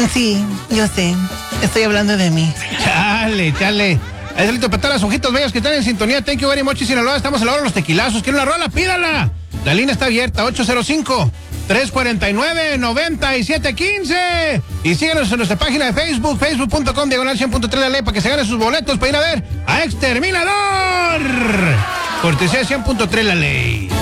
Sí, yo sé. Estoy hablando de mí. Chale. Ahí salito para todas las ojitos bellas que están en sintonía. Thank you very much, Sinaloa. Estamos a la hora de los tequilazos. ¿Quieren una rola? Pídala. La línea está abierta, 805-349-9715. Y síganos en nuestra página de Facebook, facebook.com/100.3 la ley, para que se ganen sus boletos para ir a ver a Exterminador. Cortesía de 100.3 la ley.